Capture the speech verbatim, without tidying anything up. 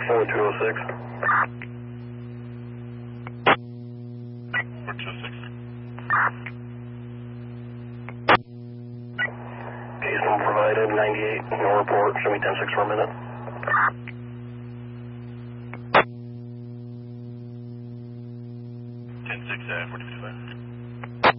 only two oh six. four two oh six. Case number provided, ninety-eight, no report, show me ten six for a minute. ten six, uh, forty fifty-five.